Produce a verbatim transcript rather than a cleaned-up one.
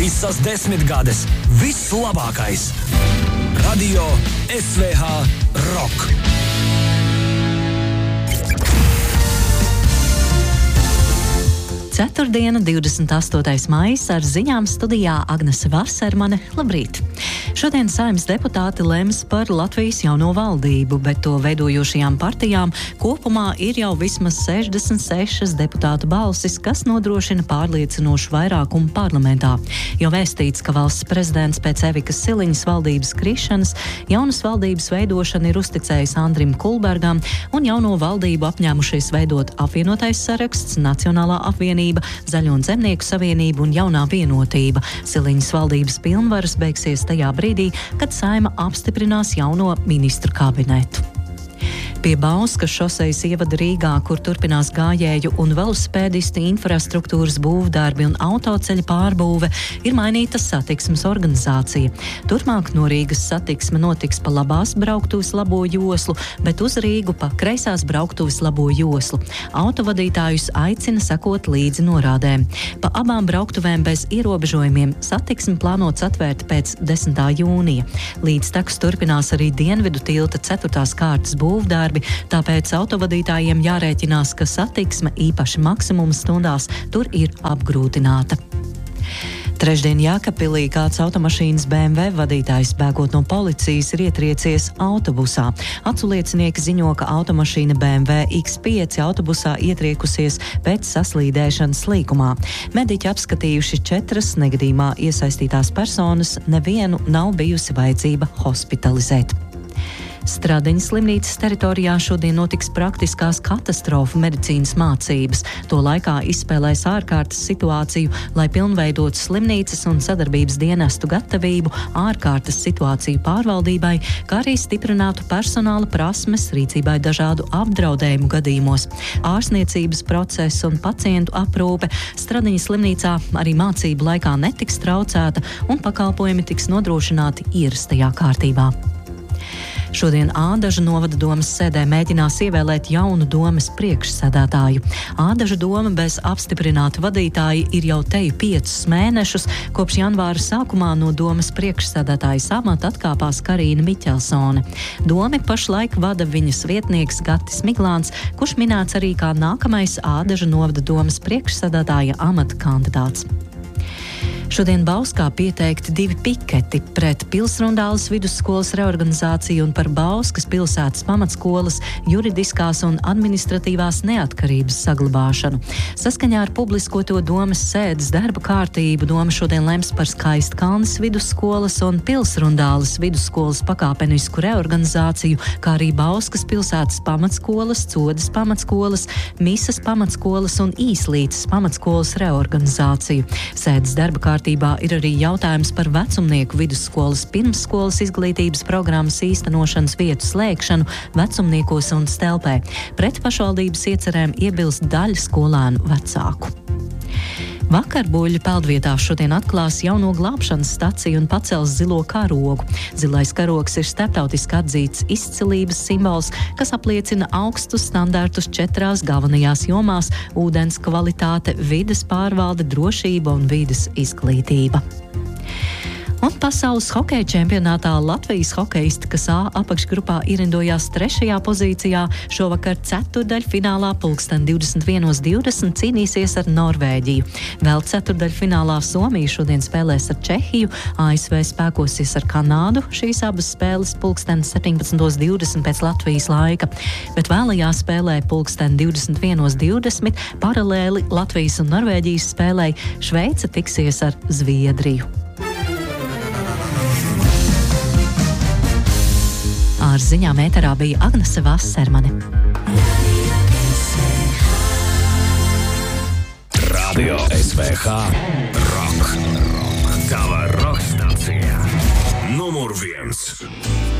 Visas desmitgades, viss labākais. Radio S V H Rock. Ceturtdiena, divdesmit astotais maijs, ar ziņām studijā Agnese Varsermane. Labrīt! Šodien Saeimas deputāti lems par Latvijas jauno valdību, bet to veidojošajām partijām kopumā ir jau vismaz sešdesmit sešas deputātu balsis, kas nodrošina pārliecinošu vairākumu parlamentā. Jau vēstīts, ka valsts prezidents pēc Evikas Siliņas valdības krišanas jaunas valdības veidošanu ir uzticējis Andrim Kulbergam, un jauno valdību apņēmušies veidot apvienotais saraksts, Nacionālā apvienība, Zaļo un Zemnieku savienība un Jaunā vienotība. Siliņas valdības pilnvaras beigsies tajā brīdī, kad Saeima apstiprinās jauno ministru kabinetu. Pie Bauskas šosejas ievada Rīgā, kur turpinās gājēju un velosipēdistu infrastruktūras būvdarbi un autoceļa pārbūve, ir mainīta satiksmes organizācija. Turpmāk no Rīgas satiksme notiks pa labās brauktuves labo joslu, bet uz Rīgu pa kreisās brauktuves labo joslu. Autovadītājus aicina sekot līdzi norādēm. Pa abām brauktuvēm bez ierobežojumiem satiksmi plānots atvērt pēc desmitā jūnija. Līdztekus turpinās arī Dienvidu tilta ceturtās kārtas būvdarbi, tāpēc autovadītājiem jārēķinās, ka satiksme īpaši maksimuma stundās tur ir apgrūtināta. Trešdien Jēkabpilī kāds automašīnas B M W vadītājs bēgot no policijas ir ietriecies autobusā. Aculiecinieki ziņo, ka automašīna B M W X pieci autobusā ietriekusies pēc saslīdēšanas līkumā. Mediķi apskatījuši četras negadījumā iesaistītās personas, nevienu nav bijusi vajadzība hospitalizēt. Stradiņas slimnīcas teritorijā šodien notiks praktiskās katastrofu medicīnas mācības. To laikā izspēlēs ārkārtas situāciju, lai pilnveidotu slimnīcas un sadarbības dienestu gatavību ārkārtas situāciju pārvaldībai, kā arī stiprinātu personāla prasmes rīcībai dažādu apdraudējumu gadījumos. Ārstniecības process un pacientu aprūpe Stradiņas slimnīcā arī mācību laikā netiks traucēta un pakalpojumi tiks nodrošināti ierastajā kārtībā. Šodien Ādaža novada domes sēdē mēģinās ievēlēt jaunu domes priekšsēdētāju. Ādaža doma bez apstiprināta vadītāja ir jau teju piecus mēnešus, kopš janvāra sākumā no domes priekšsēdētājas amata atkāpās Karīna Miķelsone. Domi pašlaik vada viņas vietnieks Gatis Miglāns, kurš minēts arī kā nākamais Ādaža novada domes priekšsēdētāja amata kandidāts. Šodien Bauskā pieteikti divi piketi pret Pilsrundāles vidusskolas reorganizāciju un par Bauskas pilsētas pamatskolas juridiskās un administratīvās neatkarības saglabāšanu. Saskaņā ar publiskoto domes sēdes darba kārtību doma šodien lems par Skaistkalnes vidusskolas un Pilsrundāles vidusskolas pakāpenisku reorganizāciju, kā arī Bauskas pilsētas pamatskolas, Codes pamatskolas, Misas pamatskolas un Īslītes pamatskolas reorganizāciju. Sēdes darba kārtībā Kārtībā ir arī jautājums par vecumnieku vidusskolas pirmsskolas izglītības programmas īstenošanas vietu slēgšanu vecumniekos un Stelpē. Pret pašvaldības iecerēm iebilst daļa skolēnu vecāku. Vakarbuļļu peldvietā šodien atklās jauno glābšanas staciju un pacels zilo karogu. Zilais karogs ir starptautiski atzīts izcilības simbols, kas apliecina augstus standartus četrās galvenajās jomās – ūdens kvalitāte, vides pārvalde, drošība un vides izglītība. Un pasaules hokeja čempionātā Latvijas hokeisti, kas A apakšgrupā ierindojās trešajā pozīcijā, šovakar ceturdaļfinālā pulksten divdesmit viens divdesmit cīnīsies ar Norvēģiju. Vēl ceturdaļfinālā Somija šodien spēlēs ar Čehiju, A S V spēkosies ar Kanādu, šīs abas spēles pulksten septiņpadsmit divdesmit pēc Latvijas laika. Bet vēlajā spēlē pulksten divdesmit viens divdesmit paralēli Latvijas un Norvēģijas spēlei Šveice tiksies ar Zviedriju. Ar ziņām ēterā bija Agnese Varsermane. Radio S V H Rock. Tava rock stacija. Numur viens.